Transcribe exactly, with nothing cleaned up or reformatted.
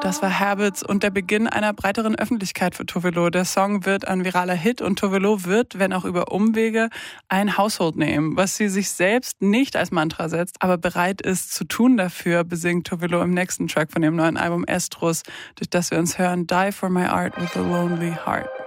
Das war Habits und der Beginn einer breiteren Öffentlichkeit für Tove Lo. Der Song wird ein viraler Hit und Tove Lo wird, wenn auch über Umwege, ein Household Name, was sie sich selbst nicht als Mantra setzt, aber bereit ist zu tun dafür, besingt Tove Lo im nächsten Track von ihrem neuen Album Estrus, durch das wir uns hören, Die for my art with a lonely heart.